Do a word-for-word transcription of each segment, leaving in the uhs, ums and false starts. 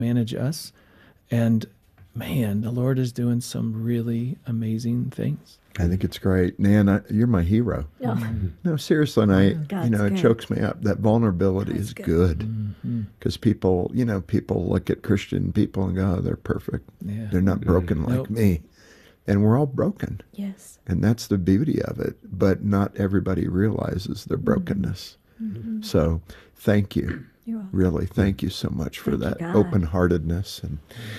manage us. And man, the Lord is doing some really amazing things. I think it's great. Nan, I, you're my hero. Oh. No, seriously, and I, God's you know, good. it chokes me up. That vulnerability God's is good. good. Because mm-hmm. people, you know, people look at Christian people and go, oh, they're perfect. Yeah. They're not broken like Nope. me. And we're all broken. Yes. And that's the beauty of it. But not everybody realizes their brokenness. Mm-hmm. So thank you. You're welcome. Really, thank you so much for Thank you, that God. open-heartedness. And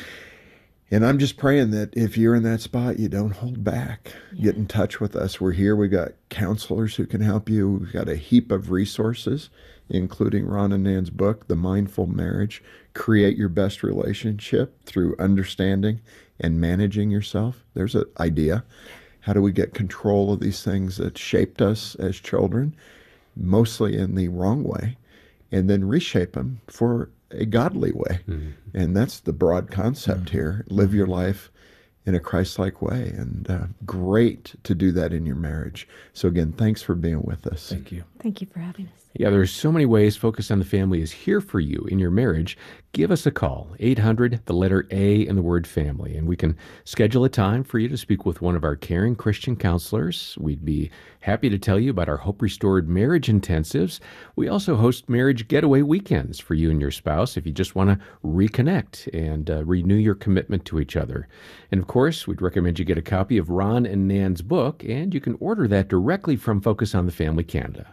and I'm just praying that if you're in that spot, you don't hold back. Yeah. Get in touch with us. We're here. We've got counselors who can help you. We've got a heap of resources, including Ron and Nan's book, The Mindful Marriage. Create your best relationship through understanding and managing yourself. There's an idea. How do we get control of these things that shaped us as children, mostly in the wrong way, and then reshape them for a godly way? Mm-hmm. And that's the broad concept mm-hmm. here. Live your life in a Christ-like way. And uh, great to do that in your marriage. So again, thanks for being with us. Thank you. Thank you for having us. Yeah, there's so many ways Focus on the Family is here for you in your marriage. Give us a call, eight hundred, the letter A in the word family, and we can schedule a time for you to speak with one of our caring Christian counselors. We'd be happy to tell you about our Hope Restored Marriage Intensives. We also host marriage getaway weekends for you and your spouse if you just want to reconnect and uh, renew your commitment to each other. And of course, we'd recommend you get a copy of Ron and Nan's book, and you can order that directly from Focus on the Family Canada.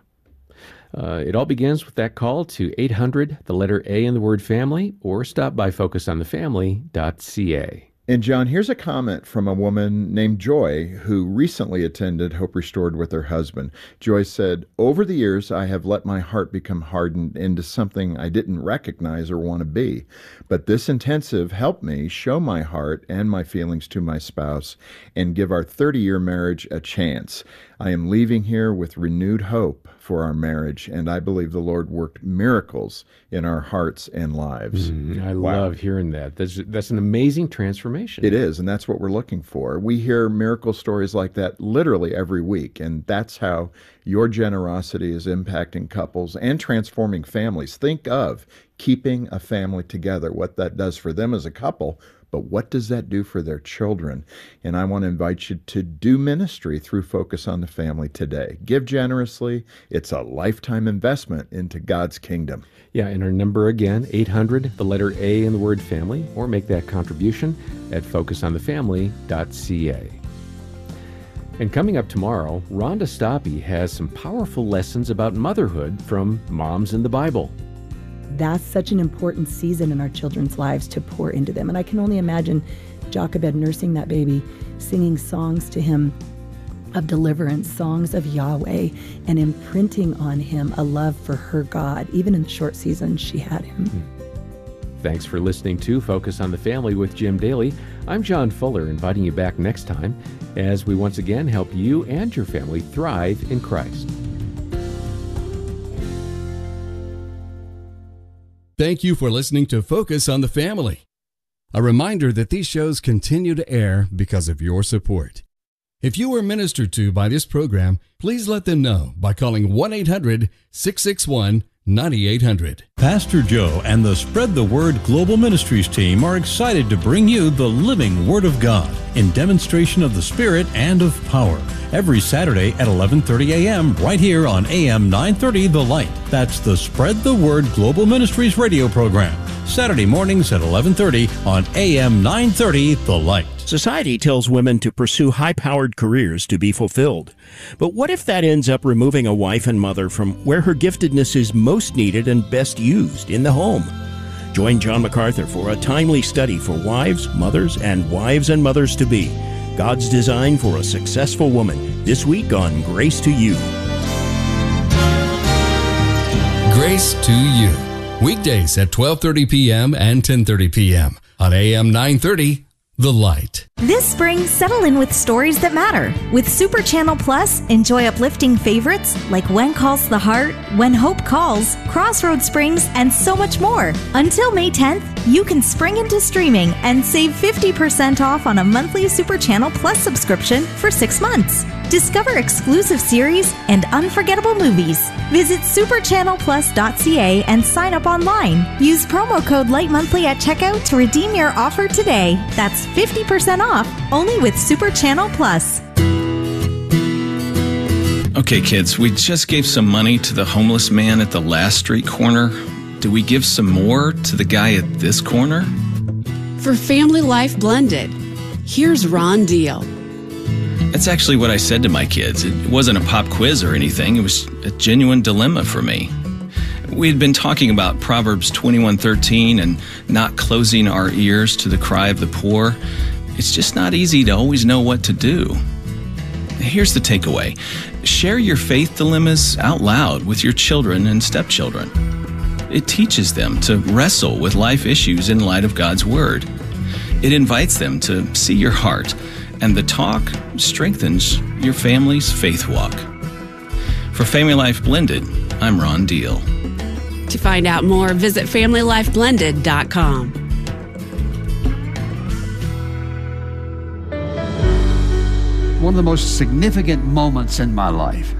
Uh, it all begins with that call to eight hundred, the letter A in the word family, or stop by focus on the family dot c a. And John, here's a comment from a woman named Joy who recently attended Hope Restored with her husband. Joy said, over the years, I have let my heart become hardened into something I didn't recognize or want to be. But this intensive helped me show my heart and my feelings to my spouse and give our thirty-year marriage a chance. I am leaving here with renewed hope for our marriage, and I believe the Lord worked miracles in our hearts and lives. Mm, I Wow. love hearing that. That's, that's an amazing transformation. It is, and that's what we're looking for. We hear miracle stories like that literally every week, and that's how your generosity is impacting couples and transforming families. Think of keeping a family together, what that does for them as a couple, but what does that do for their children? And I want to invite you to do ministry through Focus on the Family today. Give generously. It's a lifetime investment into God's kingdom. Yeah, and our number again, eight hundred, the letter A in the word family, or make that contribution at focus on the family dot c a. And coming up tomorrow, Rhonda Stoppe has some powerful lessons about motherhood from Moms in the Bible. That's such an important season in our children's lives to pour into them. And I can only imagine Jochebed nursing that baby, singing songs to him of deliverance, songs of Yahweh, and imprinting on him a love for her God, even in the short season she had him. Thanks for listening to Focus on the Family with Jim Daly. I'm John Fuller, inviting you back next time as we once again help you and your family thrive in Christ. Thank you for listening to Focus on the Family. A reminder that these shows continue to air because of your support. If you were ministered to by this program, please let them know by calling one eight hundred, six six one, nine eight hundred. Pastor Joe and the Spread the Word Global Ministries team are excited to bring you the living Word of God in demonstration of the Spirit and of power every Saturday at eleven thirty a.m. right here on A M nine thirty The Light. That's the Spread the Word Global Ministries radio program, Saturday mornings at eleven thirty on A M nine thirty The Light. Society tells women to pursue high-powered careers to be fulfilled. But what if that ends up removing a wife and mother from where her giftedness is most needed and best used, in the home? Join John MacArthur for a timely study for wives, mothers, and wives and mothers-to-be. God's design for a successful woman, this week on Grace to You. Grace to You. Weekdays at twelve thirty p.m. and ten thirty p.m. on A M nine thirty The Light. This spring, settle in with stories that matter. With Super Channel Plus, enjoy uplifting favorites like When Calls the Heart, When Hope Calls, Crossroad Springs, and so much more. Until May tenth, you can spring into streaming and save fifty percent off on a monthly Super Channel Plus subscription for six months. Discover exclusive series and unforgettable movies. Visit super channel plus dot c a and sign up online. Use promo code LIGHTMONTHLY at checkout to redeem your offer today. That's fifty percent off, only with Super Channel Plus. Okay, kids, we just gave some money to the homeless man at the last street corner. Do we give some more to the guy at this corner? For Family Life Blended, here's Ron Deal. That's actually what I said to my kids. It wasn't a pop quiz or anything. It was a genuine dilemma for me. We had been talking about Proverbs twenty-one thirteen and not closing our ears to the cry of the poor. It's just not easy to always know what to do. Here's the takeaway. Share your faith dilemmas out loud with your children and stepchildren. It teaches them to wrestle with life issues in light of God's Word. It invites them to see your heart, and the talk strengthens your family's faith walk. For Family Life Blended, I'm Ron Deal. To find out more, visit family life blended dot com. One of the most significant moments in my life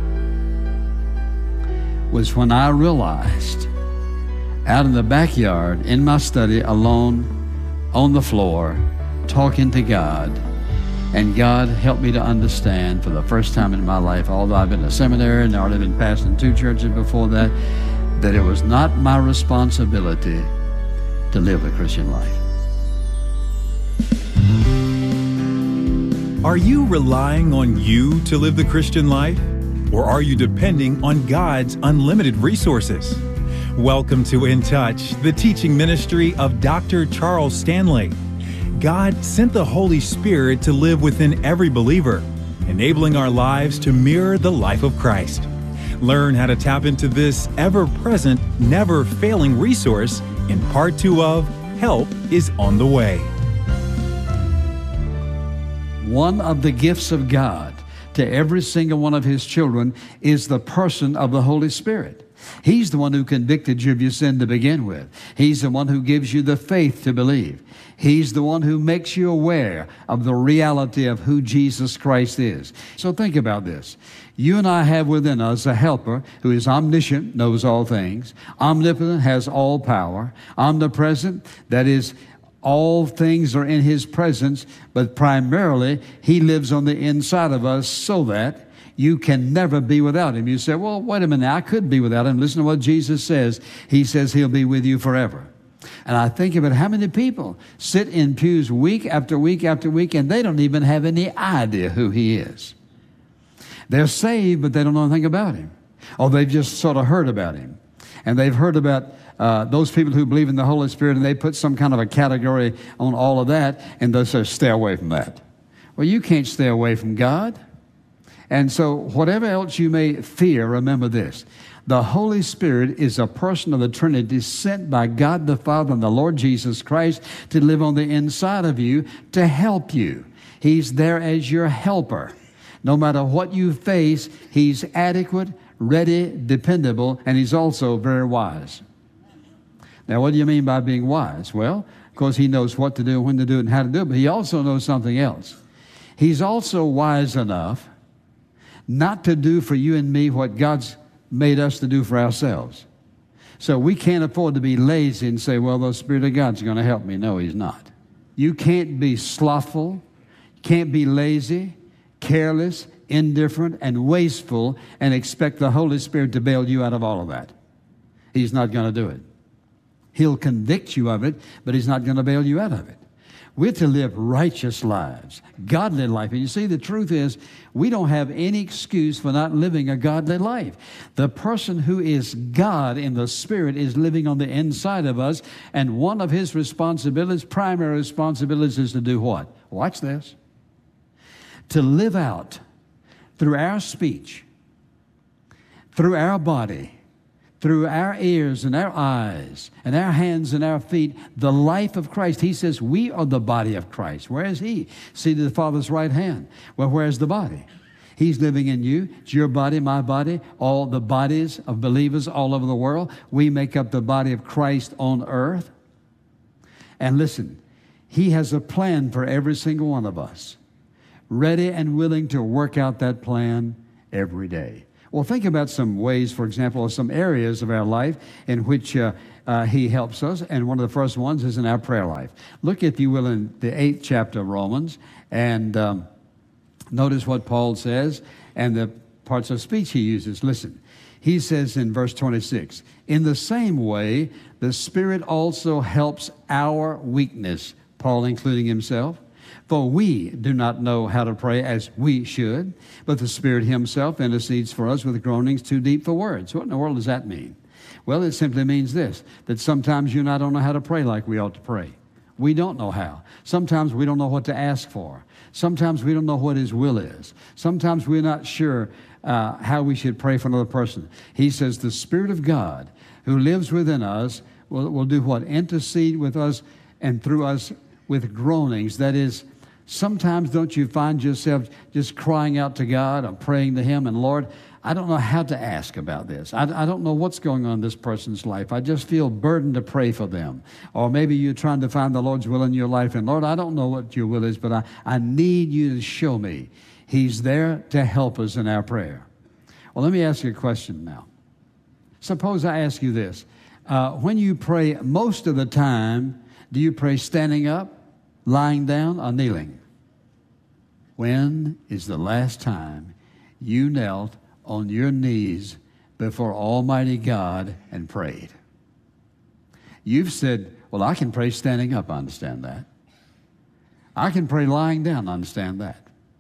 was when I realized, out in the backyard, in my study, alone, on the floor, talking to God, and God helped me to understand for the first time in my life, although I've been to seminary and I've already been pastoring two churches before that, that it was not my responsibility to live the Christian life. Are you relying on you to live the Christian life? Or are you depending on God's unlimited resources? Welcome to In Touch, the teaching ministry of Doctor Charles Stanley. God sent the Holy Spirit to live within every believer, enabling our lives to mirror the life of Christ. Learn how to tap into this ever-present, never-failing resource in part two of Help is on the Way. One of the gifts of God to every single one of His children is the person of the Holy Spirit. He's the one who convicted you of your sin to begin with. He's the one who gives you the faith to believe. He's the one who makes you aware of the reality of who Jesus Christ is. So think about this. You and I have within us a helper who is omniscient, knows all things, omnipotent, has all power, omnipresent, that is, all things are in His presence, but primarily He lives on the inside of us so that you can never be without Him. You say, well, wait a minute, I could be without Him. Listen to what Jesus says. He says He'll be with you forever. And I think about how many people sit in pews week after week after week, and they don't even have any idea who He is. They're saved, but they don't know anything about Him. Or they've just sort of heard about Him. And they've heard about uh, those people who believe in the Holy Spirit, and they put some kind of a category on all of that, and they say, stay away from that. Well, you can't stay away from God. And so whatever else you may fear, remember this. The Holy Spirit is a person of the Trinity sent by God the Father and the Lord Jesus Christ to live on the inside of you to help you. He's there as your helper. No matter what you face, He's adequate, ready, dependable, and He's also very wise. Now, what do you mean by being wise? Well, of course, He knows what to do, when to do it, and how to do it, but He also knows something else. He's also wise enough not to do for you and me what God's made us to do for ourselves. So we can't afford to be lazy and say, well, the Spirit of God's going to help me. No, He's not. You can't be slothful, can't be lazy, careless, indifferent, and wasteful and expect the Holy Spirit to bail you out of all of that. He's not going to do it. He'll convict you of it, but He's not going to bail you out of it. We're to live righteous lives, godly life. And you see, the truth is, we don't have any excuse for not living a godly life. The person who is God in the Spirit is living on the inside of us, and one of His responsibilities, primary responsibilities, is to do what? Watch this. To live out through our speech, through our body, through our ears and our eyes and our hands and our feet, the life of Christ. He says we are the body of Christ. Where is He? Seated at the Father's right hand. Well, where's the body? He's living in you. It's your body, my body, all the bodies of believers all over the world. We make up the body of Christ on earth. And listen, He has a plan for every single one of us, ready and willing to work out that plan every day. Well, think about some ways, for example, or some areas of our life in which uh, uh, He helps us. And one of the first ones is in our prayer life. Look, if you will, in the eighth chapter of Romans, and um, notice what Paul says and the parts of speech he uses. Listen, he says in verse twenty-six, in the same way, the Spirit also helps our weakness, Paul including himself. For we do not know how to pray as we should, but the Spirit Himself intercedes for us with groanings too deep for words. What in the world does that mean? Well, it simply means this, that sometimes you and I don't know how to pray like we ought to pray. We don't know how. Sometimes we don't know what to ask for. Sometimes we don't know what His will is. Sometimes we're not sure uh, how we should pray for another person. He says the Spirit of God who lives within us will, will do what? Intercede with us and through us with groanings. That is, sometimes don't you find yourself just crying out to God or praying to Him, and Lord, I don't know how to ask about this. I, I don't know what's going on in this person's life. I just feel burdened to pray for them. Or maybe you're trying to find the Lord's will in your life, and Lord, I don't know what your will is, but I, I need you to show me. He's there to help us in our prayer. Well, let me ask you a question now. Suppose I ask you this. Uh, when you pray most of the time, do you pray standing up, lying down, or kneeling? When is the last time you knelt on your knees before Almighty God and prayed? You've said, well, I can pray standing up, I understand that. I can pray lying down, I understand that.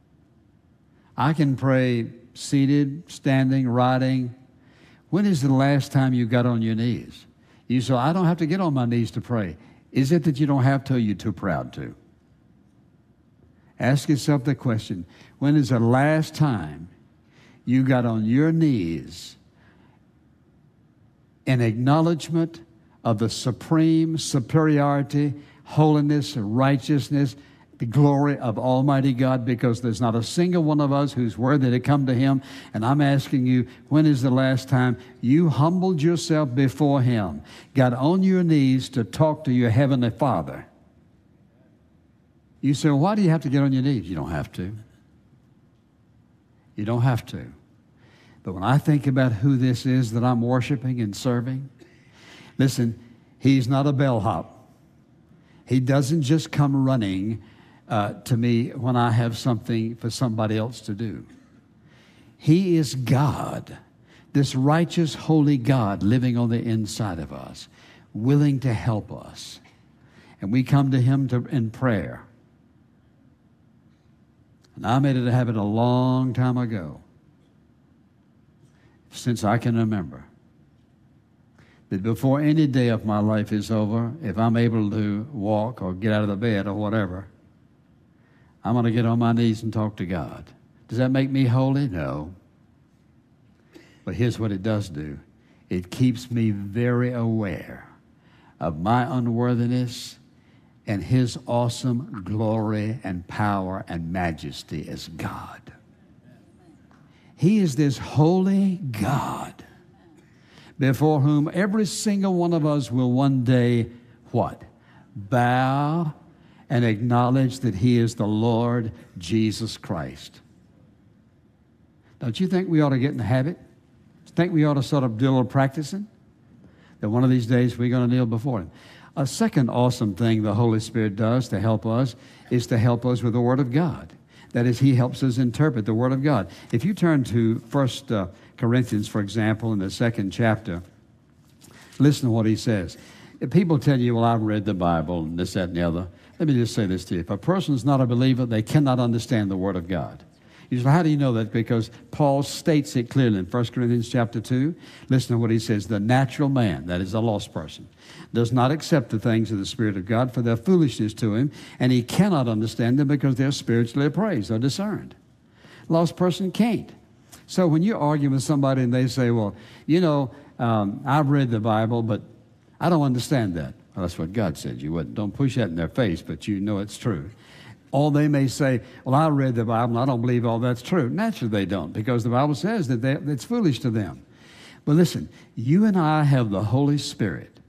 I can pray seated, standing, riding. When is the last time you got on your knees? You say, I don't have to get on my knees to pray. Is it that you don't have to, or you're too proud to? Ask yourself the question, when is the last time you got on your knees in acknowledgement of the supreme superiority, holiness, righteousness, the glory of Almighty God? Because there's not a single one of us who's worthy to come to Him. And I'm asking you, when is the last time you humbled yourself before Him, got on your knees to talk to your Heavenly Father? You say, well, why do you have to get on your knees? You don't have to. You don't have to. But when I think about who this is that I'm worshiping and serving, listen, He's not a bellhop. He doesn't just come running uh, to me when I have something for somebody else to do. He is God, this righteous, holy God living on the inside of us, willing to help us. And we come to Him to, in prayer. And I made it a habit a long time ago, since I can remember, that before any day of my life is over, if I'm able to walk or get out of the bed or whatever, I'm going to get on my knees and talk to God. Does that make me holy? No. But here's what it does do. It keeps me very aware of my unworthiness and His awesome glory and power and majesty as God. He is this holy God before whom every single one of us will one day, what? Bow and acknowledge that He is the Lord Jesus Christ. Don't you think we ought to get in the habit? Think we ought to sort of do a little practicing? That one of these days we're going to kneel before Him. A second awesome thing the Holy Spirit does to help us is to help us with the Word of God. That is, He helps us interpret the Word of God. If you turn to First uh, Corinthians, for example, in the second chapter, listen to what he says. If people tell you, well, I've read the Bible and this, that, and the other, let me just say this to you. If a person is not a believer, they cannot understand the Word of God. You say, how do you know that? Because Paul states it clearly in First Corinthians chapter two. Listen to what he says. The natural man, that is a lost person, does not accept the things of the Spirit of God, for they're foolishness to him, and he cannot understand them because they're spiritually appraised or discerned. Lost person can't. So when you argue with somebody and they say, well, you know, um, I've read the Bible, but I don't understand that. Well, that's what God said you wouldn't. Don't push that in their face, but you know it's true. Or they may say, well, I read the Bible and I don't believe all that's true. Naturally they don't, because the Bible says that they, it's foolish to them. But listen, you and I have the Holy Spirit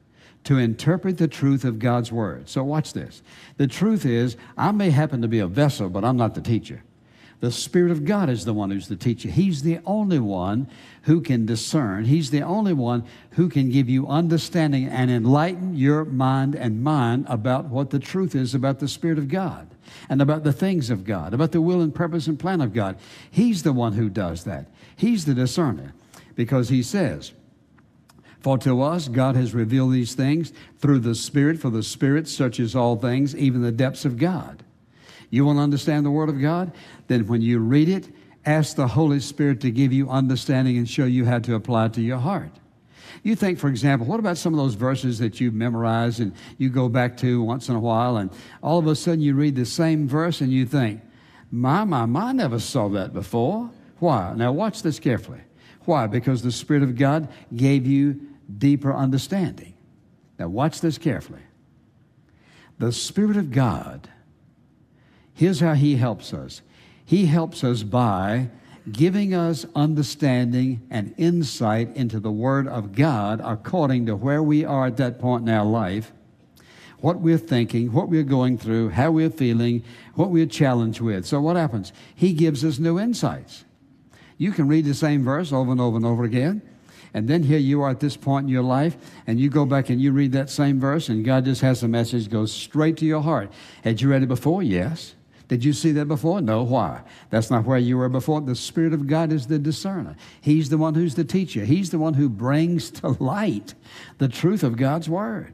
to interpret the truth of God's Word. So watch this. The truth is, I may happen to be a vessel, but I'm not the teacher. The Spirit of God is the one who's the teacher. He's the only one who can discern. He's the only one who can give you understanding and enlighten your mind and mind about what the truth is about the Spirit of God and about the things of God, about the will and purpose and plan of God. He's the one who does that. He's the discerner, because he says, for to us God has revealed these things through the Spirit, for the Spirit searches all things, even the depths of God. You want to understand the Word of God? Then when you read it, ask the Holy Spirit to give you understanding and show you how to apply it to your heart. You think, for example, what about some of those verses that you've memorized and you go back to once in a while, and all of a sudden you read the same verse and you think, my, my, my, I never saw that before. Why? Now watch this carefully. Why? Because the Spirit of God gave you deeper understanding. Now watch this carefully. The Spirit of God, here's how He helps us. He helps us by giving us understanding and insight into the Word of God according to where we are at that point in our life, what we're thinking, what we're going through, how we're feeling, what we're challenged with. So what happens? He gives us new insights. You can read the same verse over and over and over again, and then here you are at this point in your life, and you go back and you read that same verse, and God just has a message goes straight to your heart. Had you read it before? Yes. Did you see that before? No. Why? That's not where you were before. The Spirit of God is the discerner. He's the one who's the teacher. He's the one who brings to light the truth of God's Word.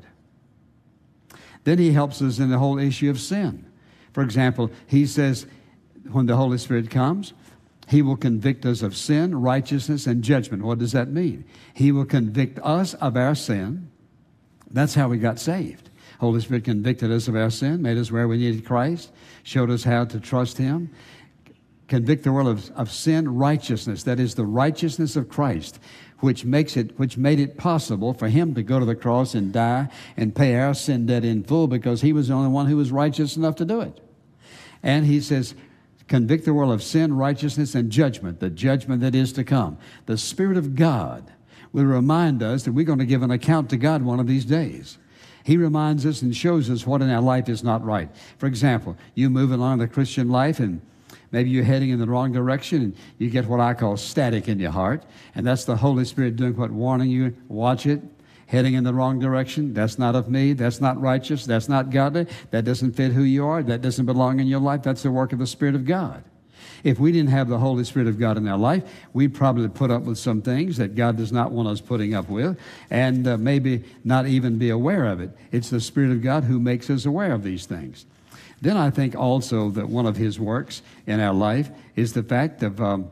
Then He helps us in the whole issue of sin. For example, He says when the Holy Spirit comes, He will convict us of sin, righteousness, and judgment. What does that mean? He will convict us of our sin. That's how we got saved. Holy Spirit convicted us of our sin, made us where we needed Christ, showed us how to trust Him. Convict the world of, of sin, righteousness. That is the righteousness of Christ, which makes it, which made it possible for Him to go to the cross and die and pay our sin debt in full, because He was the only one who was righteous enough to do it. And He says, convict the world of sin, righteousness, and judgment, the judgment that is to come. The Spirit of God will remind us that we're going to give an account to God one of these days. He reminds us and shows us what in our life is not right. For example, you move along the Christian life and maybe you're heading in the wrong direction and you get what I call static in your heart. And that's the Holy Spirit doing what? Warning you, watch it, heading in the wrong direction. That's not of me. That's not righteous. That's not godly. That doesn't fit who you are. That doesn't belong in your life. That's the work of the Spirit of God. If we didn't have the Holy Spirit of God in our life, we'd probably put up with some things that God does not want us putting up with, and uh, maybe not even be aware of it. It's the Spirit of God who makes us aware of these things. Then I think also that one of His works in our life is the fact of um,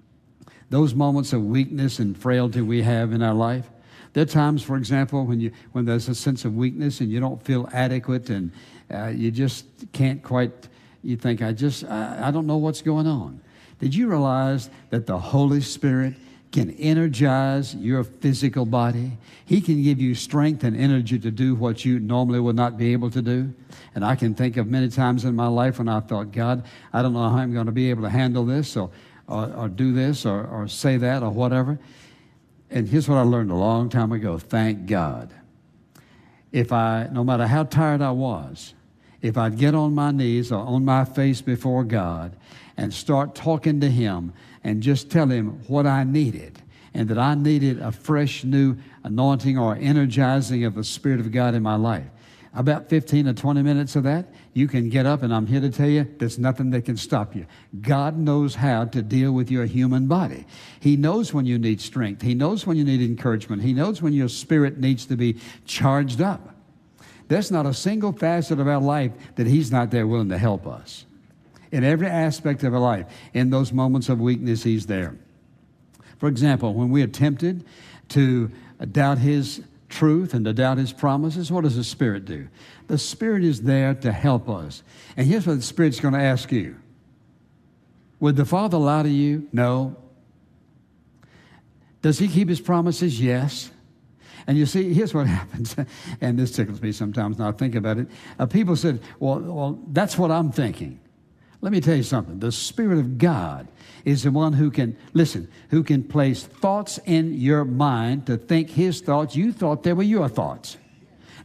those moments of weakness and frailty we have in our life. There are times, for example, when you when there's a sense of weakness and you don't feel adequate and uh, you just can't quite. You think, I just, I, I don't know what's going on. Did you realize that the Holy Spirit can energize your physical body? He can give you strength and energy to do what you normally would not be able to do. And I can think of many times in my life when I thought, God, I don't know how I'm going to be able to handle this or, or, or do this or, or say that or whatever. And here's what I learned a long time ago. Thank God. If I, no matter how tired I was, if I'd get on my knees or on my face before God and start talking to Him and just tell Him what I needed and that I needed a fresh new anointing or energizing of the Spirit of God in my life, about fifteen or twenty minutes of that, you can get up, and I'm here to tell you there's nothing that can stop you. God knows how to deal with your human body. He knows when you need strength. He knows when you need encouragement. He knows when your spirit needs to be charged up. There's not a single facet of our life that He's not there willing to help us. In every aspect of our life, in those moments of weakness, He's there. For example, when we are tempted to doubt His truth and to doubt His promises, what does the Spirit do? The Spirit is there to help us. And here's what the Spirit's going to ask you. Would the Father lie to you? No. Does He keep His promises? Yes. And you see, here's what happens, and this tickles me sometimes when I think about it. Uh, people said, well, well, that's what I'm thinking. Let me tell you something. The Spirit of God is the one who can, listen, who can place thoughts in your mind to think His thoughts. You thought they were your thoughts.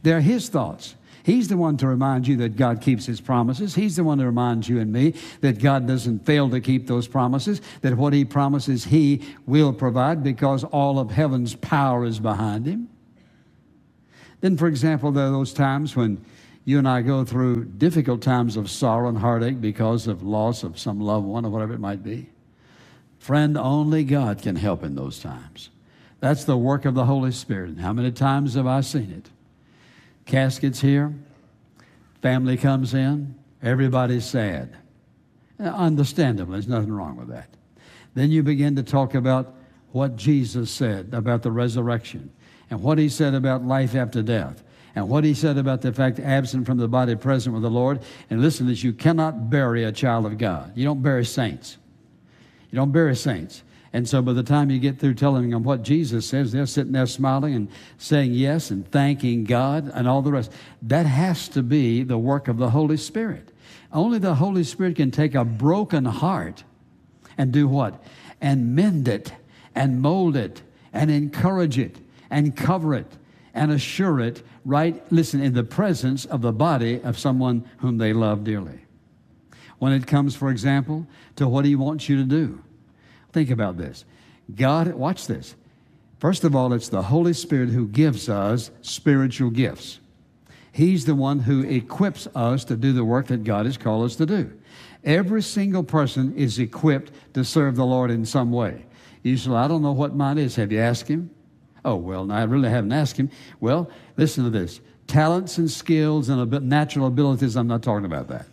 They're His thoughts. He's the one to remind you that God keeps His promises. He's the one to remind you and me that God doesn't fail to keep those promises, that what He promises He will provide because all of heaven's power is behind Him. Then, for example, there are those times when you and I go through difficult times of sorrow and heartache because of loss of some loved one or whatever it might be. Friend, only God can help in those times. That's the work of the Holy Spirit. And how many times have I seen it? Caskets here, family comes in, everybody's sad. Understandable, there's nothing wrong with that. Then you begin to talk about what Jesus said about the resurrection, and what He said about life after death, and what He said about the fact absent from the body, present with the Lord. And listen, that you cannot bury a child of God. You don't bury saints. You don't bury saints. And so by the time you get through telling them what Jesus says, they're sitting there smiling and saying yes and thanking God and all the rest. That has to be the work of the Holy Spirit. Only the Holy Spirit can take a broken heart and do what? And mend it and mold it and encourage it and cover it and assure it, right, listen, in the presence of the body of someone whom they love dearly. When it comes, for example, to what He wants you to do. Think about this. God, watch this. First of all, it's the Holy Spirit who gives us spiritual gifts. He's the one who equips us to do the work that God has called us to do. Every single person is equipped to serve the Lord in some way. You say, I don't know what mine is. Have you asked Him? Oh, well, no, I really haven't asked Him. Well, listen to this. Talents and skills and natural abilities, I'm not talking about that.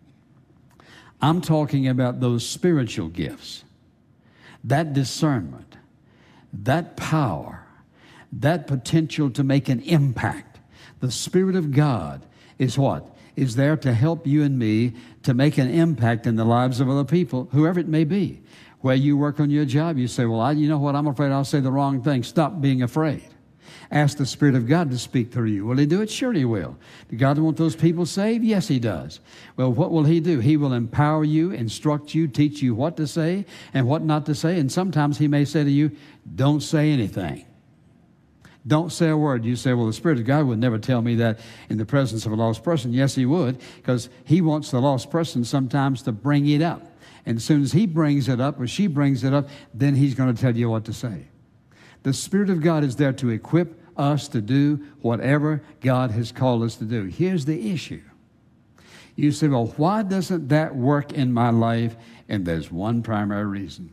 I'm talking about those spiritual gifts. That discernment, that power, that potential to make an impact. The Spirit of God is what? Is there to help you and me to make an impact in the lives of other people, whoever it may be. Where you work on your job, you say, well, I, you know what, I'm afraid I'll say the wrong thing. Stop being afraid. Ask the Spirit of God to speak through you. Will He do it? Sure He will. Does God want those people saved? Yes, He does. Well, what will He do? He will empower you, instruct you, teach you what to say and what not to say. And sometimes He may say to you, don't say anything. Don't say a word. You say, well, the Spirit of God would never tell me that in the presence of a lost person. Yes, He would, because He wants the lost person sometimes to bring it up. And as soon as he brings it up or she brings it up, then He's going to tell you what to say. The Spirit of God is there to equip us to do whatever God has called us to do. Here's the issue. You say, well, why doesn't that work in my life? And there's one primary reason.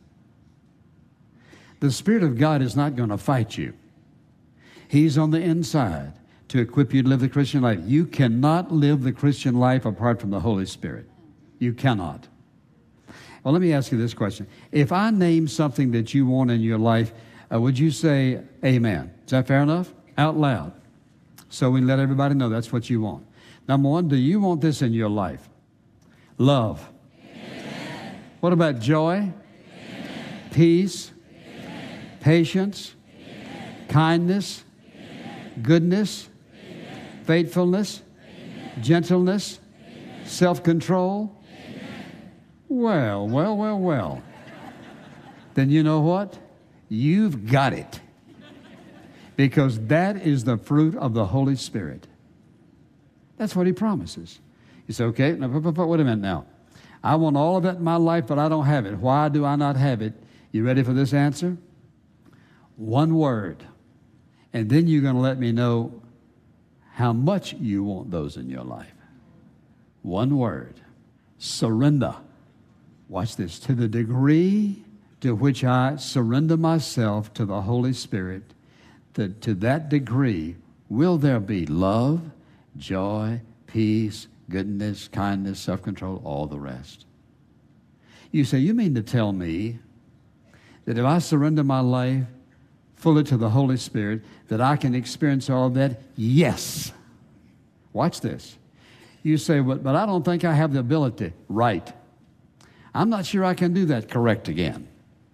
The Spirit of God is not going to fight you. He's on the inside to equip you to live the Christian life. You cannot live the Christian life apart from the Holy Spirit. You cannot. Well, let me ask you this question. If I name something that you want in your life, Uh, would you say amen? Is that fair enough? Out loud. So we let everybody know that's what you want. Number one, do you want this in your life? Love. Amen. What about joy? Amen. Peace? Amen. Patience? Amen. Kindness? Amen. Goodness? Amen. Faithfulness? Amen. Gentleness? Amen. Self-control? Amen. Well, well, well, well. Then you know what? You've got it. Because that is the fruit of the Holy Spirit. That's what He promises. You say, okay, now, wait a minute now. I want all of that in my life, but I don't have it. Why do I not have it? You ready for this answer? One word. And then you're going to let me know how much you want those in your life. One word. Surrender. Watch this. To the degree to which I surrender myself to the Holy Spirit, that to that degree will there be love, joy, peace, goodness, kindness, self-control, all the rest. You say, you mean to tell me that if I surrender my life fully to the Holy Spirit, that I can experience all that? Yes. Watch this. You say, but, but I don't think I have the ability. Right. I'm not sure I can do that. Correct again.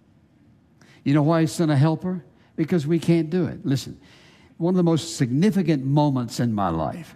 You know why He sent a helper? Because we can't do it. Listen, one of the most significant moments in my life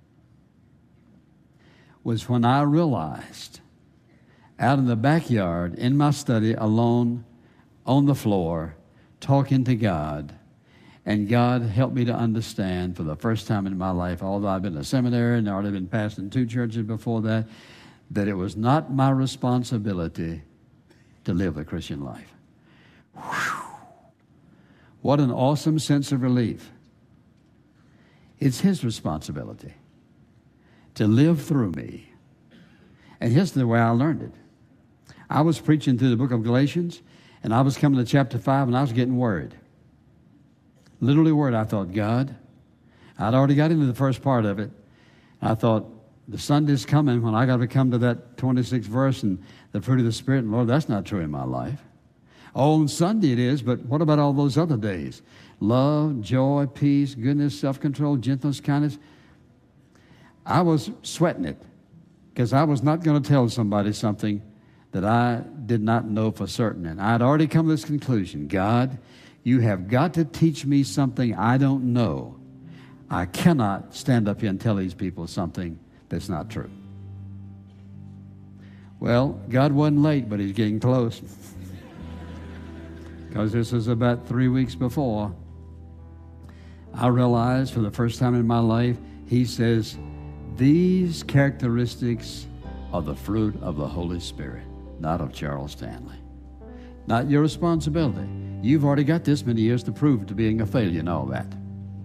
was when I realized out in the backyard, in my study, alone, on the floor, talking to God, And God helped me to understand for the first time in my life, although I've been in a seminary and I'd already been pastoring two churches before that, that it was not my responsibility to live the Christian life. Whew. What an awesome sense of relief. It's His responsibility to live through me. And here's the way I learned it. I was preaching through the book of Galatians, and I was coming to chapter five, and I was getting worried. Literally worried. I thought, God, I'd already got into the first part of it. I thought, the Sunday's coming when I got to come to that twenty-sixth verse and the fruit of the Spirit. And Lord, that's not true in my life. Oh, on Sunday it is, but what about all those other days? Love, joy, peace, goodness, self-control, gentleness, kindness. I was sweating it because I was not going to tell somebody something that I did not know for certain. And I'd already come to this conclusion. God, you have got to teach me something I don't know. I cannot stand up here and tell these people something that's not true. Well, God wasn't late, but He's getting close. Because this was about three weeks before, I realized for the first time in my life, He says, these characteristics are the fruit of the Holy Spirit, not of Charles Stanley. Not your responsibility. You've already got this many years to prove it to being a failure and all that.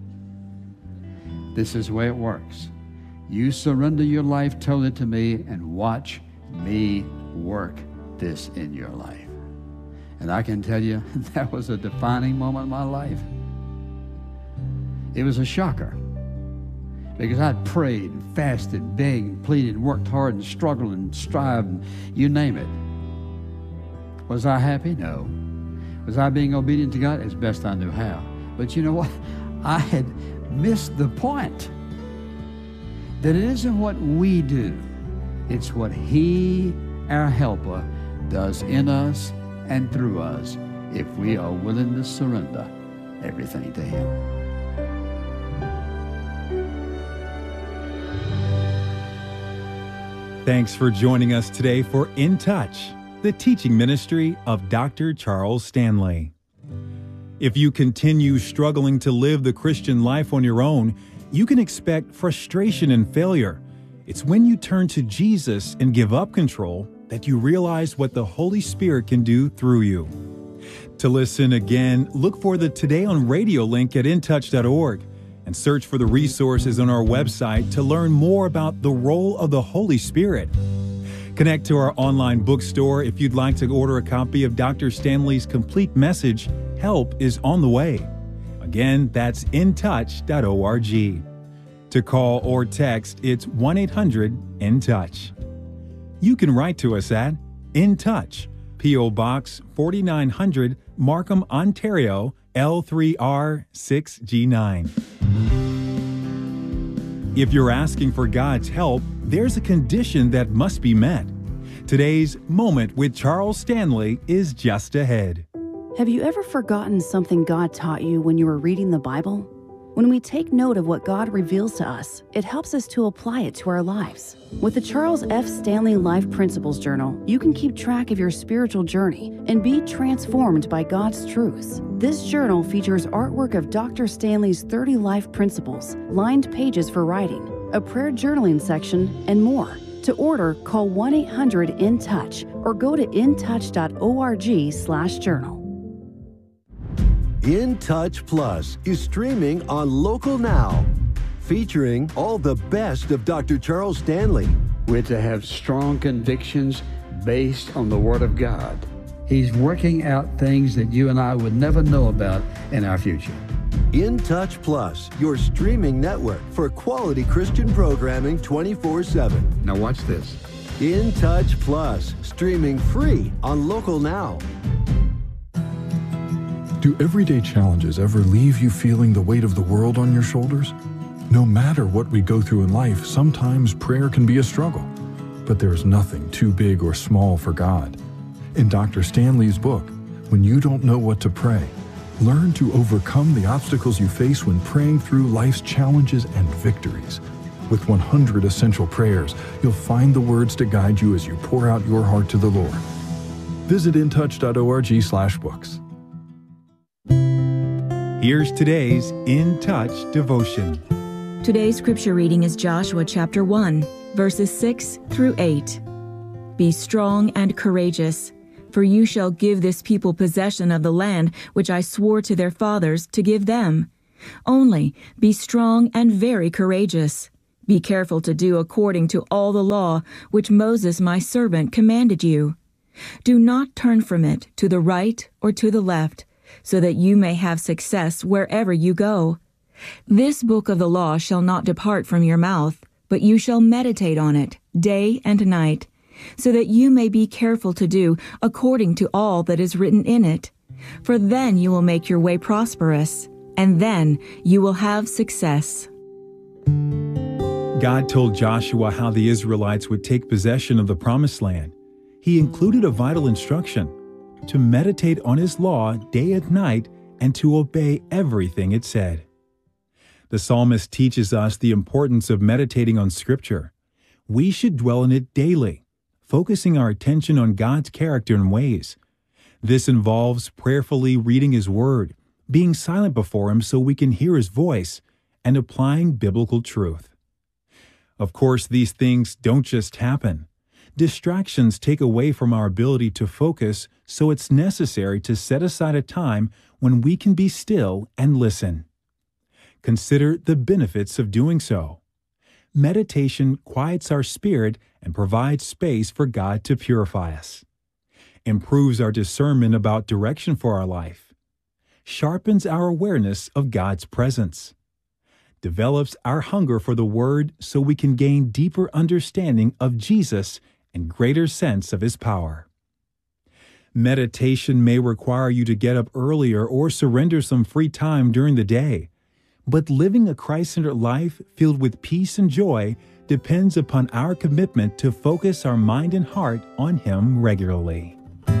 This is the way it works. You surrender your life totally to me and watch me work this in your life. And I can tell you, that was a defining moment in my life. It was a shocker. Because I'd prayed and fasted, begged and pleaded, and worked hard and struggled and strived, and you name it. Was I happy? No. Was I being obedient to God? As best I knew how. But you know what? I had missed the point. That it isn't what we do. It's what He, our helper, does in us and through us if we are willing to surrender everything to Him. Thanks for joining us today for In Touch, the teaching ministry of Doctor Charles Stanley. If you continue struggling to live the Christian life on your own, you can expect frustration and failure. It's when you turn to Jesus and give up control that you realize what the Holy Spirit can do through you. To listen again, look for the Today on Radio link at in touch dot org and search for the resources on our website to learn more about the role of the Holy Spirit. Connect to our online bookstore if you'd like to order a copy of Doctor Stanley's complete message, Help is on the Way. Again, that's in touch dot org. To call or text, it's one eight hundred in touch. You can write to us at In Touch, P O Box forty-nine hundred, Markham, Ontario, L three R six G nine. If you're asking for God's help, there's a condition that must be met. Today's Moment with Charles Stanley is just ahead. Have you ever forgotten something God taught you when you were reading the Bible? When we take note of what God reveals to us, it helps us to apply it to our lives. With the Charles F. Stanley Life Principles Journal, you can keep track of your spiritual journey and be transformed by God's truths. This journal features artwork of Doctor Stanley's thirty life principles, lined pages for writing, a prayer journaling section, and more. To order, call one eight hundred in touch or go to in touch dot org slash journal. In Touch Plus is streaming on Local Now, featuring all the best of Doctor Charles Stanley. We're to have strong convictions based on the Word of God. He's working out things that you and I would never know about in our future. In Touch Plus, your streaming network for quality Christian programming twenty-four seven. Now watch this. In Touch Plus, streaming free on Local Now. Do everyday challenges ever leave you feeling the weight of the world on your shoulders? No matter what we go through in life, sometimes prayer can be a struggle. But there's nothing too big or small for God. In Doctor Stanley's book, When You Don't Know What to Pray, learn to overcome the obstacles you face when praying through life's challenges and victories. With one hundred essential prayers, you'll find the words to guide you as you pour out your heart to the Lord. Visit in touch dot org slash books. Here's today's In Touch devotion. Today's scripture reading is Joshua chapter one, verses six through eight. Be strong and courageous, for you shall give this people possession of the land which I swore to their fathers to give them. Only be strong and very courageous. Be careful to do according to all the law which Moses my servant commanded you. Do not turn from it to the right or to the left, so that you may have success wherever you go. This book of the law shall not depart from your mouth, but you shall meditate on it day and night, so that you may be careful to do according to all that is written in it. For then you will make your way prosperous, and then you will have success. God told Joshua how the Israelites would take possession of the Promised Land. He included a vital instruction: to meditate on His law day and night and to obey everything it said. The psalmist teaches us the importance of meditating on Scripture. We should dwell in it daily, focusing our attention on God's character and ways. This involves prayerfully reading His Word, being silent before Him so we can hear His voice, and applying biblical truth. Of course, these things don't just happen. Distractions take away from our ability to focus, so it's necessary to set aside a time when we can be still and listen. Consider the benefits of doing so. Meditation quiets our spirit and provides space for God to purify us. Improves our discernment about direction for our life. Sharpens our awareness of God's presence. Develops our hunger for the Word so we can gain deeper understanding of Jesus and greater sense of His power. Meditation may require you to get up earlier or surrender some free time during the day, but living a Christ-centered life filled with peace and joy depends upon our commitment to focus our mind and heart on Him regularly.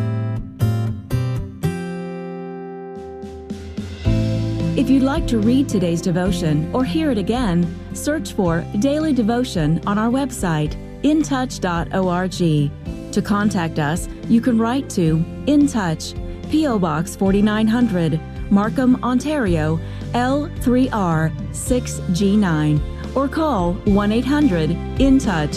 If you'd like to read today's devotion or hear it again, search for Daily Devotion on our website, in touch dot org. To contact us, you can write to In Touch, P O Box forty-nine hundred, Markham, Ontario, L three R six G nine, or call one eight hundred in touch.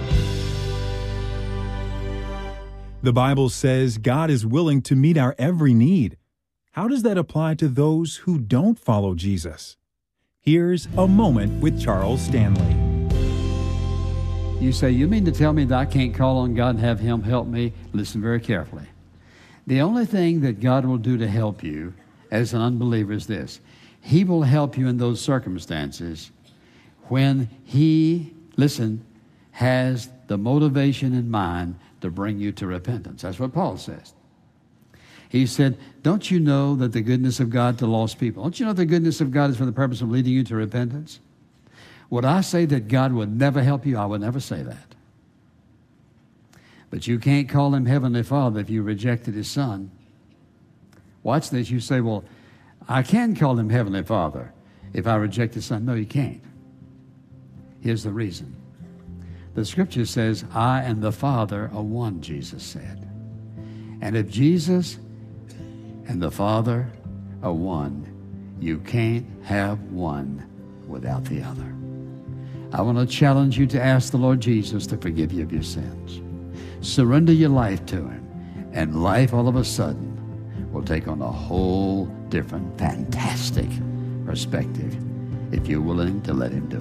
The Bible says God is willing to meet our every need. How does that apply to those who don't follow Jesus? Here's a moment with Charles Stanley. You say, you mean to tell me that I can't call on God and have Him help me? Listen very carefully. The only thing that God will do to help you as an unbeliever is this: He will help you in those circumstances when He, listen, has the motivation in mind to bring you to repentance. That's what Paul says. He said, don't you know that the goodness of God to lost people, don't you know the goodness of God is for the purpose of leading you to repentance? Would I say that God would never help you? I would never say that. But you can't call Him Heavenly Father if you rejected His Son. Watch this. You say, well, I can call Him Heavenly Father if I reject His Son. No, you can't. Here's the reason. The Scripture says, I and the Father are one, Jesus said. And if Jesus and the Father are one, you can't have one without the other. I want to challenge you to ask the Lord Jesus to forgive you of your sins. Surrender your life to Him, and life all of a sudden will take on a whole different, fantastic perspective if you're willing to let Him do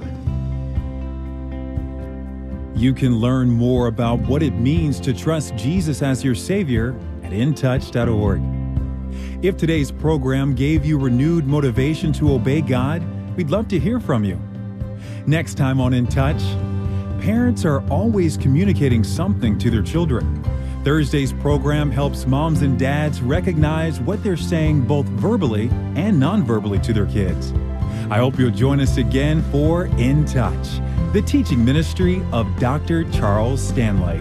it. You can learn more about what it means to trust Jesus as your Savior at in touch dot org. If today's program gave you renewed motivation to obey God, we'd love to hear from you. Next time on In Touch, parents are always communicating something to their children. Thursday's program helps moms and dads recognize what they're saying both verbally and non-verbally to their kids. I hope you'll join us again for In Touch, the teaching ministry of Doctor Charles Stanley.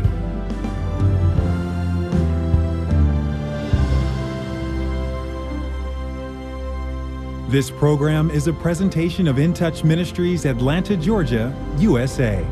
This program is a presentation of In Touch Ministries, Atlanta, Georgia, U S A.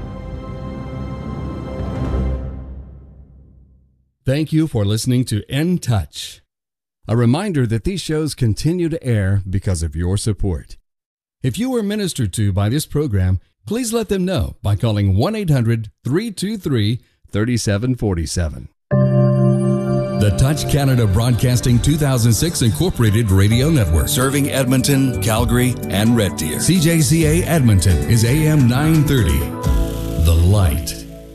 Thank you for listening to In Touch. A reminder that these shows continue to air because of your support. If you were ministered to by this program, please let them know by calling one eight hundred, three two three, three seven four seven. The Touch Canada Broadcasting two thousand six Incorporated Radio Network. Serving Edmonton, Calgary, and Red Deer. C J C A Edmonton is A M nine thirty. The Light.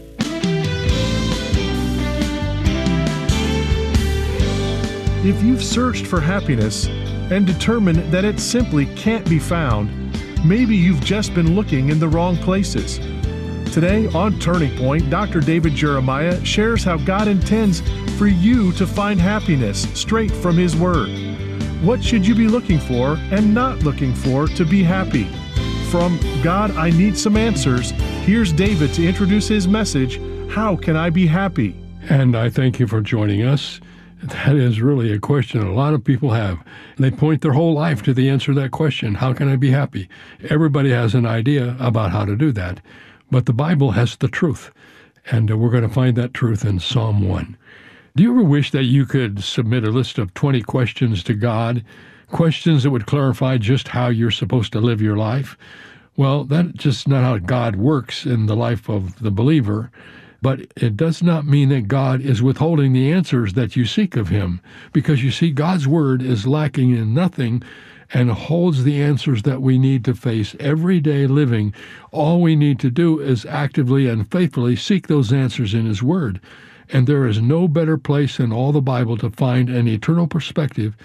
If you've searched for happiness and determined that it simply can't be found, maybe you've just been looking in the wrong places. Today on Turning Point, Doctor David Jeremiah shares how God intends for you to find happiness straight from His Word. What should you be looking for and not looking for to be happy? From God, I Need Some Answers, here's David to introduce his message, How Can I Be Happy? And I thank you for joining us. That is really a question a lot of people have. They point their whole life to the answer to that question, how can I be happy? Everybody has an idea about how to do that, but the Bible has the truth, and we're going to find that truth in Psalm one. Do you ever wish that you could submit a list of twenty questions to God, questions that would clarify just how you're supposed to live your life? Well, that's just not how God works in the life of the believer. But it does not mean that God is withholding the answers that you seek of Him, because you see, God's Word is lacking in nothing and holds the answers that we need to face everyday living. All we need to do is actively and faithfully seek those answers in His Word. And there is no better place in all the Bible to find an eternal perspective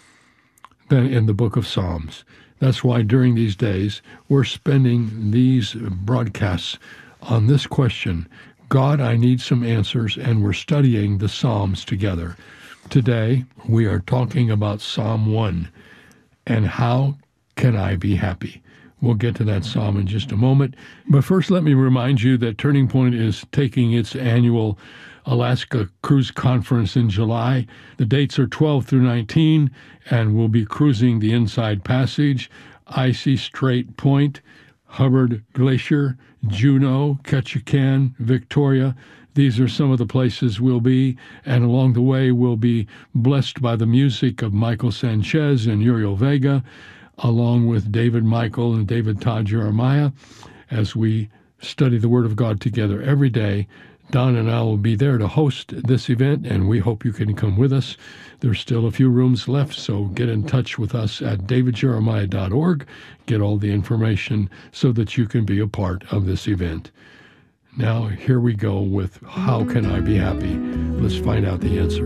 than in the book of Psalms. That's why during these days we're spending these broadcasts on this question, God, I need some answers, and we're studying the Psalms together. Today, we are talking about Psalm one, and how can I be happy? We'll get to that psalm in just a moment. But first, let me remind you that Turning Point is taking its annual Alaska Cruise Conference in July. The dates are twelve through nineteen, and we'll be cruising the Inside Passage, Icy Strait Point, Hubbard Glacier, Juneau, Ketchikan, Victoria. These are some of the places we'll be, and along the way we'll be blessed by the music of Michael Sanchez and Uriel Vega, along with David Michael and David Todd Jeremiah, as we study the Word of God together every day. Don and I will be there to host this event, and we hope you can come with us. There's still a few rooms left, so get in touch with us at david jeremiah dot org. Get all the information so that you can be a part of this event. Now, here we go with How Can I Be Happy? Let's find out the answer.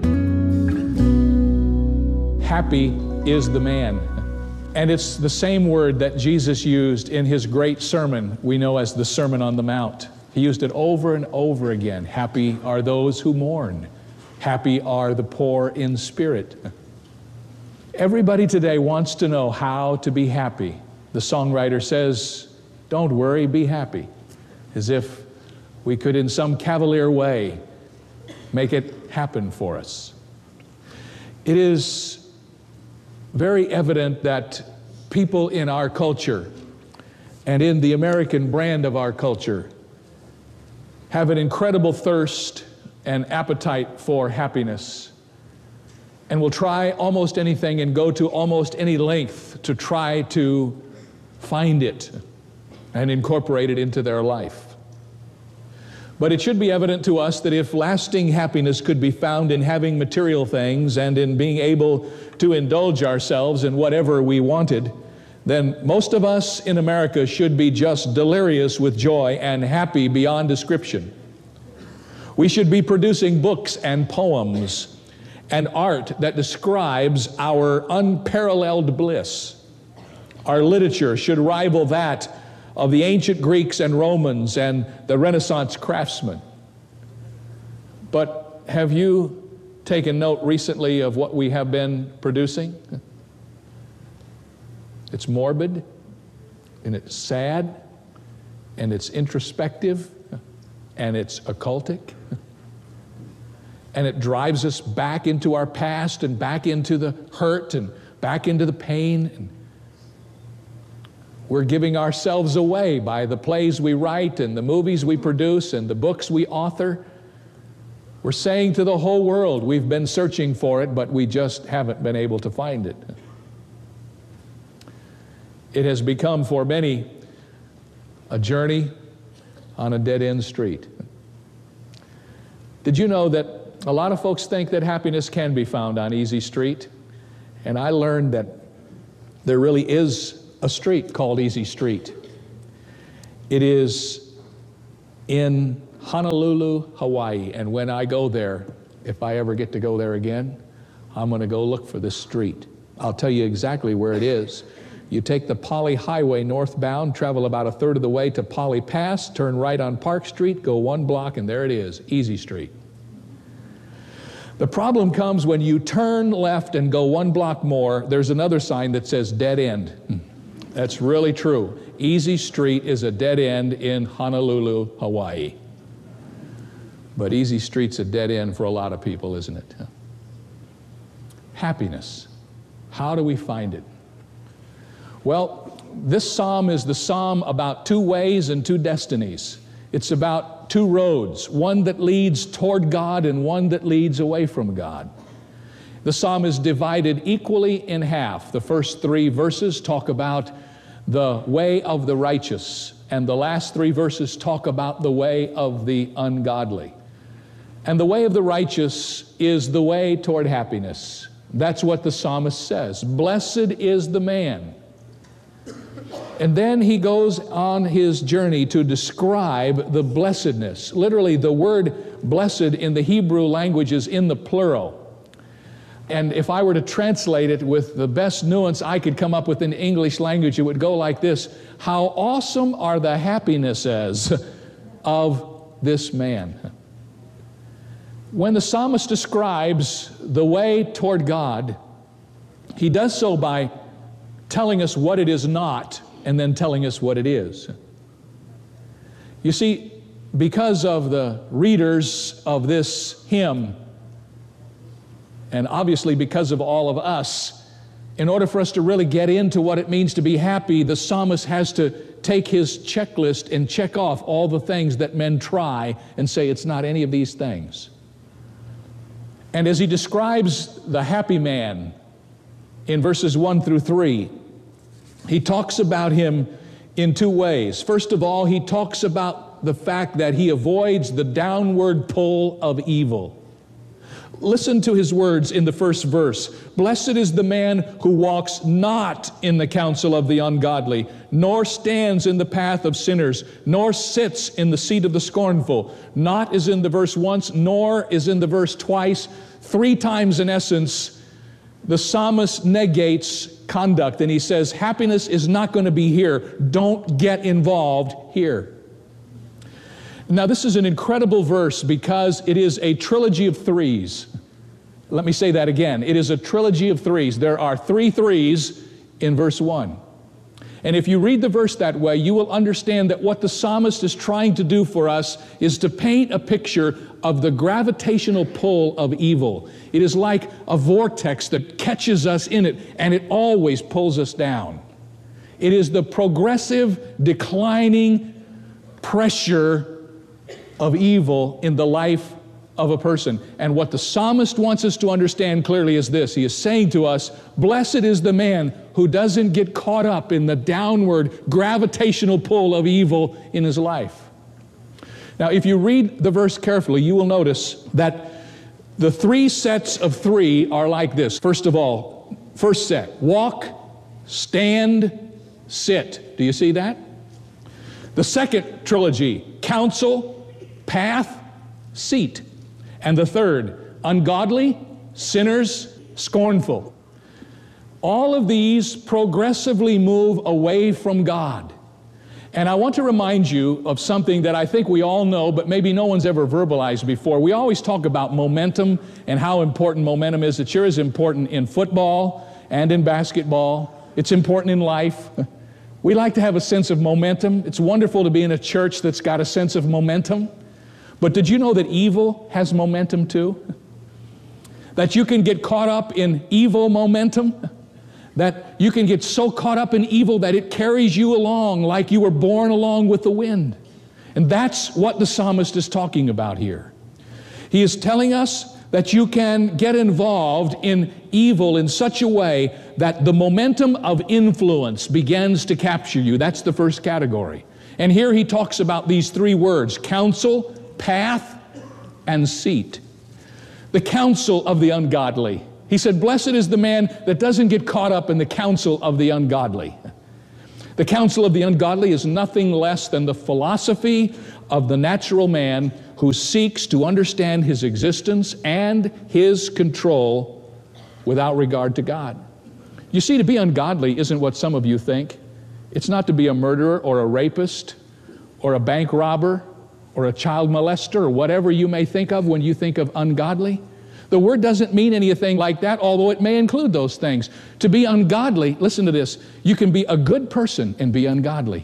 Happy is the man. And it's the same word that Jesus used in His great sermon we know as the Sermon on the Mount. He used it over and over again. Happy are those who mourn. Happy are the poor in spirit. Everybody today wants to know how to be happy. The songwriter says, don't worry, be happy. As if we could in some cavalier way make it happen for us. It is very evident that people in our culture and in the American brand of our culture have an incredible thirst and appetite for happiness, and will try almost anything and go to almost any length to try to find it and incorporate it into their life. But it should be evident to us that if lasting happiness could be found in having material things and in being able to indulge ourselves in whatever we wanted, then most of us in America should be just delirious with joy and happy beyond description. We should be producing books and poems and art that describes our unparalleled bliss. Our literature should rival that of the ancient Greeks and Romans and the Renaissance craftsmen. But have you taken note recently of what we have been producing? It's morbid, and it's sad, and it's introspective, and it's occultic, and it drives us back into our past and back into the hurt and back into the pain. And we're giving ourselves away by the plays we write and the movies we produce and the books we author. We're saying to the whole world, we've been searching for it, but we just haven't been able to find it. It has become for many a journey on a dead-end street. Did you know that a lot of folks think that happiness can be found on Easy Street? And I learned that there really is a street called Easy Street. It is in Honolulu, Hawaii, and when I go there, if I ever get to go there again, I'm going to go look for this street. I'll tell you exactly where it is. You take the Poly Highway northbound, travel about a third of the way to Poly Pass, turn right on Park Street, go one block, and there it is, Easy Street. The problem comes when you turn left and go one block more, there's another sign that says dead end. That's really true. Easy Street is a dead end in Honolulu, Hawaii. But Easy Street's a dead end for a lot of people, isn't it? Happiness. How do we find it? Well, this psalm is the psalm about two ways and two destinies. It's about two roads, one that leads toward God and one that leads away from God. The psalm is divided equally in half. The first three verses talk about the way of the righteous, and the last three verses talk about the way of the ungodly. And the way of the righteous is the way toward happiness. That's what the psalmist says. Blessed is the man. And then he goes on his journey to describe the blessedness. Literally, the word blessed in the Hebrew language is in the plural. And if I were to translate it with the best nuance I could come up with in English language, it would go like this: how awesome are the happinesses of this man. When the psalmist describes the way toward God, he does so by telling us what it is not and then telling us what it is. You see, because of the readers of this hymn, and obviously because of all of us, in order for us to really get into what it means to be happy, the psalmist has to take his checklist and check off all the things that men try and say it's not any of these things. And as he describes the happy man in verses one through three, he talks about him in two ways. First of all, he talks about the fact that he avoids the downward pull of evil. Listen to his words in the first verse. Blessed is the man who walks not in the counsel of the ungodly, nor stands in the path of sinners, nor sits in the seat of the scornful. Not is in the verse once, nor is in the verse twice. Three times in essence, the psalmist negates conduct, and he says, happiness is not going to be here. Don't get involved here. Now, this is an incredible verse because it is a trilogy of threes. Let me say that again. It is a trilogy of threes. There are three threes in verse one. And if you read the verse that way, you will understand that what the psalmist is trying to do for us is to paint a picture of the gravitational pull of evil. It is like a vortex that catches us in it, and it always pulls us down. It is the progressive, declining pressure of evil in the life of a person. And what the psalmist wants us to understand clearly is this. He is saying to us, blessed is the man who doesn't get caught up in the downward gravitational pull of evil in his life. Now, if you read the verse carefully, you will notice that the three sets of three are like this. First of all, first set, walk, stand, sit. Do you see that? The second trilogy, counsel, path, seat. And the third, ungodly, sinners, scornful. All of these progressively move away from God. And I want to remind you of something that I think we all know, but maybe no one's ever verbalized before. We always talk about momentum and how important momentum is. It sure is important in football and in basketball. It's important in life. We like to have a sense of momentum. It's wonderful to be in a church that's got a sense of momentum. But did you know that evil has momentum too? That you can get caught up in evil momentum? That you can get so caught up in evil that it carries you along like you were borne along with the wind. And that's what the psalmist is talking about here. He is telling us that you can get involved in evil in such a way that the momentum of influence begins to capture you. That's the first category. And here he talks about these three words: counsel, path, and seat. The counsel of the ungodly. He said, blessed is the man that doesn't get caught up in the counsel of the ungodly. The counsel of the ungodly is nothing less than the philosophy of the natural man who seeks to understand his existence and his control without regard to God. You see, to be ungodly isn't what some of you think. It's not to be a murderer or a rapist or a bank robber or a child molester or whatever you may think of when you think of ungodly. The word doesn't mean anything like that, although it may include those things. To be ungodly, listen to this, you can be a good person and be ungodly.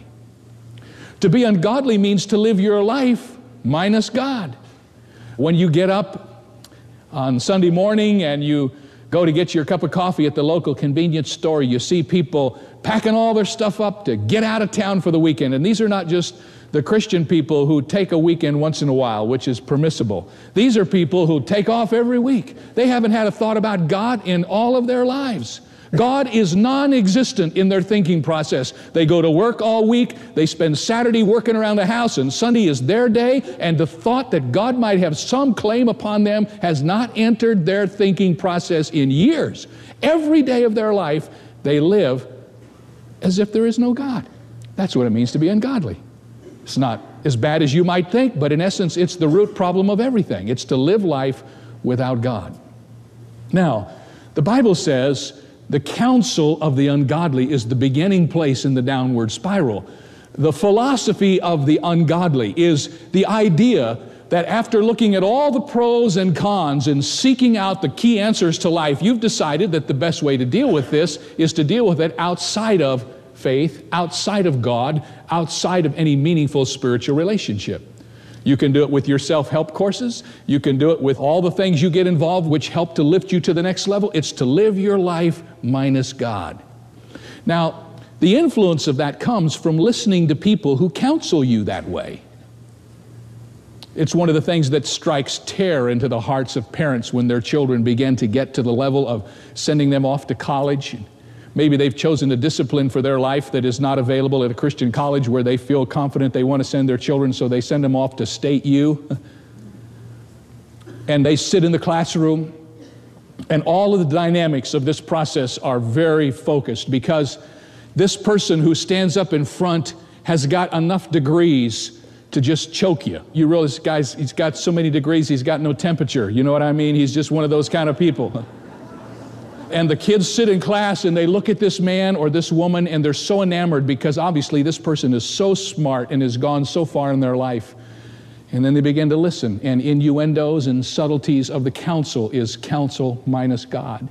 To be ungodly means to live your life minus God. When you get up on Sunday morning and you go to get your cup of coffee at the local convenience store, you see people packing all their stuff up to get out of town for the weekend. And these are not just the Christian people who take a weekend once in a while, which is permissible. These are people who take off every week. They haven't had a thought about God in all of their lives. God is non-existent in their thinking process. They go to work all week, they spend Saturday working around the house, and Sunday is their day, and the thought that God might have some claim upon them has not entered their thinking process in years. Every day of their life, they live as if there is no God. That's what it means to be ungodly. It's not as bad as you might think, but in essence, it's the root problem of everything. It's to live life without God. Now, the Bible says the counsel of the ungodly is the beginning place in the downward spiral. The philosophy of the ungodly is the idea that after looking at all the pros and cons and seeking out the key answers to life, you've decided that the best way to deal with this is to deal with it outside of faith, outside of God, outside of any meaningful spiritual relationship. You can do it with your self-help courses. You can do it with all the things you get involved which help to lift you to the next level. It's to live your life minus God. Now, the influence of that comes from listening to people who counsel you that way. It's one of the things that strikes terror into the hearts of parents when their children begin to get to the level of sending them off to college. Maybe they've chosen a discipline for their life that is not available at a Christian college where they feel confident they want to send their children, so they send them off to State U. And they sit in the classroom, and all of the dynamics of this process are very focused because this person who stands up in front has got enough degrees to just choke you. You realize, guys, he's got so many degrees, he's got no temperature. You know what I mean? He's just one of those kind of people. And the kids sit in class and they look at this man or this woman and they're so enamored because obviously this person is so smart and has gone so far in their life. And then they begin to listen, and innuendos and subtleties of the counsel is counsel minus God.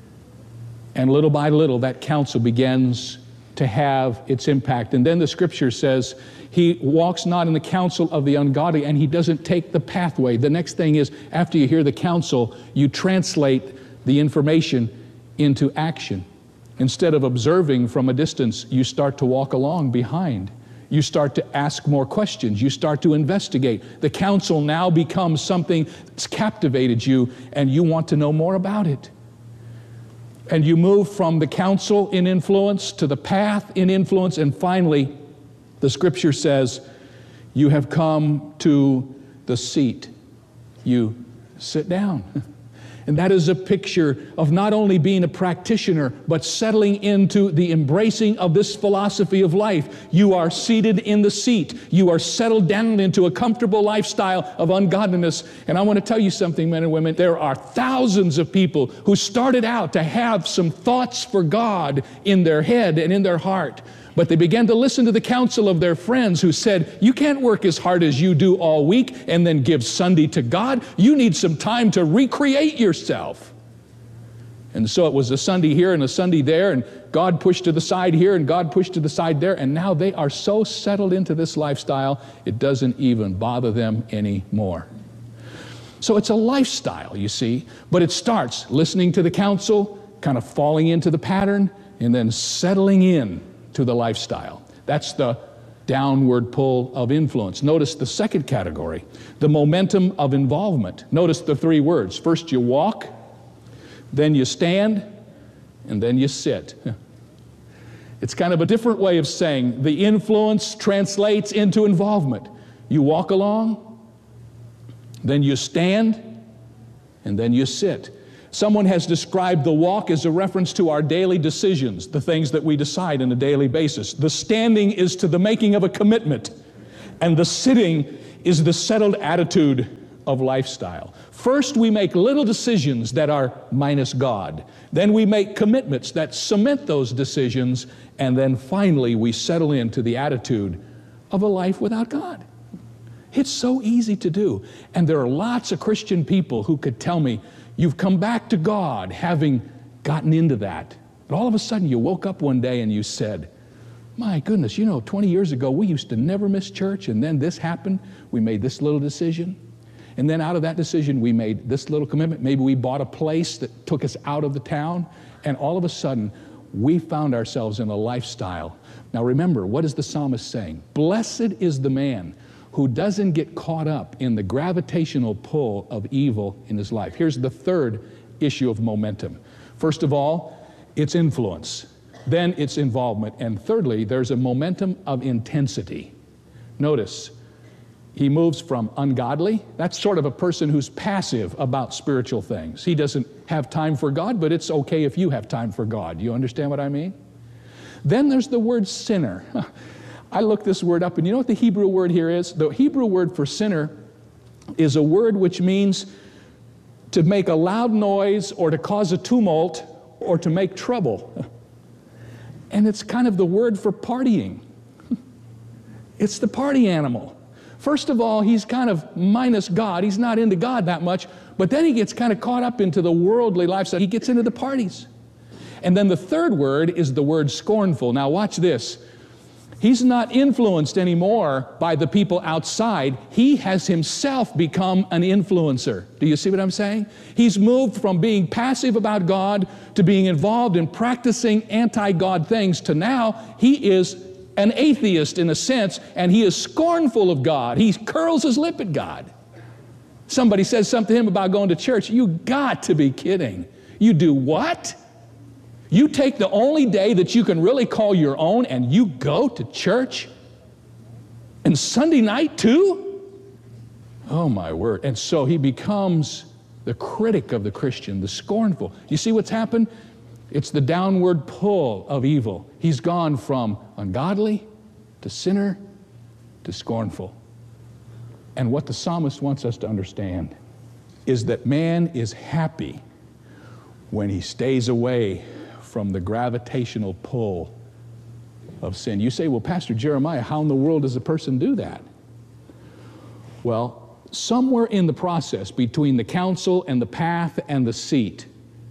And little by little that counsel begins to have its impact. And then the scripture says he walks not in the counsel of the ungodly, and he doesn't take the pathway. The next thing is, after you hear the counsel, you translate the information into action. Instead of observing from a distance, you start to walk along behind. You start to ask more questions. You start to investigate. The counsel now becomes something that's captivated you, and you want to know more about it. And you move from the counsel in influence to the path in influence, and finally, the scripture says, you have come to the seat. You sit down. And that is a picture of not only being a practitioner, but settling into the embracing of this philosophy of life. You are seated in the seat. You are settled down into a comfortable lifestyle of ungodliness. And I want to tell you something, men and women. There are thousands of people who started out to have some thoughts for God in their head and in their heart. But they began to listen to the counsel of their friends who said, you can't work as hard as you do all week and then give Sunday to God. You need some time to recreate yourself. And so it was a Sunday here and a Sunday there, and God pushed to the side here and God pushed to the side there, and now they are so settled into this lifestyle, it doesn't even bother them anymore. So it's a lifestyle, you see, but it starts listening to the counsel, kind of falling into the pattern, and then settling in to the lifestyle. That's the downward pull of influence. Notice the second category, the momentum of involvement. Notice the three words. First you walk, then you stand, and then you sit. It's kind of a different way of saying the influence translates into involvement. You walk along, then you stand, and then you sit. Someone has described the walk as a reference to our daily decisions, the things that we decide on a daily basis. The standing is to the making of a commitment, and the sitting is the settled attitude of lifestyle. First, we make little decisions that are minus God. Then we make commitments that cement those decisions, and then finally we settle into the attitude of a life without God. It's so easy to do. And there are lots of Christian people who could tell me, you've come back to God having gotten into that. But all of a sudden you woke up one day and you said, my goodness, you know, twenty years ago we used to never miss church, and then this happened. We made this little decision. And then out of that decision we made this little commitment. Maybe we bought a place that took us out of the town, and all of a sudden we found ourselves in a lifestyle. Now remember, what is the psalmist saying? Blessed is the man who doesn't get caught up in the gravitational pull of evil in his life. Here's the third issue of momentum. First of all, it's influence. Then it's involvement. And thirdly, there's a momentum of intensity. Notice, he moves from ungodly. That's sort of a person who's passive about spiritual things. He doesn't have time for God, but it's okay if you have time for God. You understand what I mean? Then there's the word sinner. I looked this word up, and you know what the Hebrew word here is? The Hebrew word for sinner is a word which means to make a loud noise or to cause a tumult or to make trouble. And it's kind of the word for partying. It's the party animal. First of all, he's kind of minus God. He's not into God that much, but then he gets kind of caught up into the worldly lifestyle. He gets into the parties. And then the third word is the word scornful. Now watch this. He's not influenced anymore by the people outside. He has himself become an influencer. Do you see what I'm saying? He's moved from being passive about God to being involved in practicing anti-God things to now he is an atheist in a sense, and he is scornful of God. He curls his lip at God. Somebody says something to him about going to church. You got to be kidding. You do what? You take the only day that you can really call your own and you go to church? And Sunday night too? Oh my word. And so he becomes the critic of the Christian, the scornful. You see what's happened? It's the downward pull of evil. He's gone from ungodly to sinner to scornful. And what the psalmist wants us to understand is that man is happy when he stays away from the gravitational pull of sin. You say, well, Pastor Jeremiah, how in the world does a person do that? Well, somewhere in the process between the counsel and the path and the seat,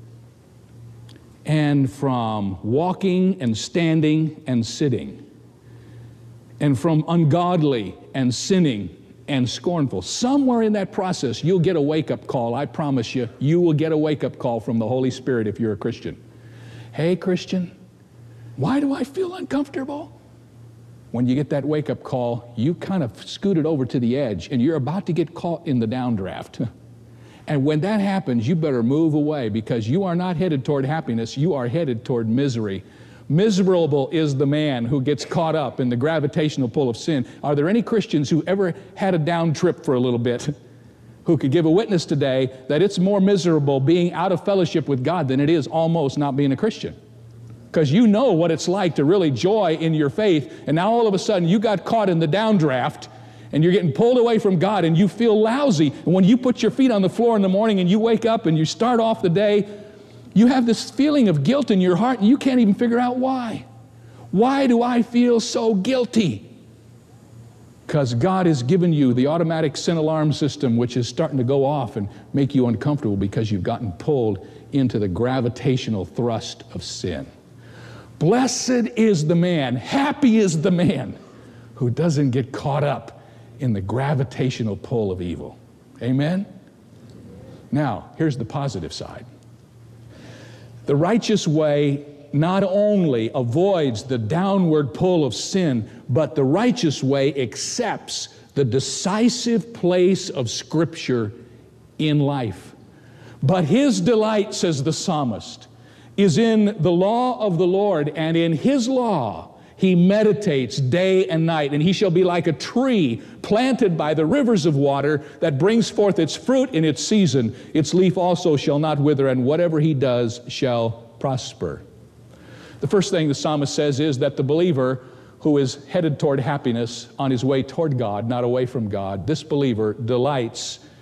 and from walking and standing and sitting, and from ungodly and sinning and scornful, somewhere in that process you'll get a wake-up call. I promise you, you will get a wake-up call from the Holy Spirit if you're a Christian. Hey, Christian, why do I feel uncomfortable? When you get that wake-up call, you kind of scooted over to the edge and you're about to get caught in the downdraft. And when that happens, you better move away, because you are not headed toward happiness, you are headed toward misery. Miserable is the man who gets caught up in the gravitational pull of sin. Are there any Christians who ever had a down trip for a little bit who could give a witness today that it's more miserable being out of fellowship with God than it is almost not being a Christian? Because you know what it's like to really joy in your faith, and now all of a sudden you got caught in the downdraft and you're getting pulled away from God and you feel lousy. And when you put your feet on the floor in the morning and you wake up and you start off the day, you have this feeling of guilt in your heart and you can't even figure out why. Why do I feel so guilty? Because God has given you the automatic sin alarm system, which is starting to go off and make you uncomfortable because you've gotten pulled into the gravitational thrust of sin. Blessed is the man, happy is the man who doesn't get caught up in the gravitational pull of evil. Amen? Now, here's the positive side. The righteous way not only avoids the downward pull of sin, but the righteous way accepts the decisive place of Scripture in life. But his delight, says the psalmist, is in the law of the Lord, and in his law he meditates day and night. And he shall be like a tree planted by the rivers of water that brings forth its fruit in its season. Its leaf also shall not wither, and whatever he does shall prosper. The first thing the psalmist says is that the believer who is headed toward happiness on his way toward God, not away from God, this believer delights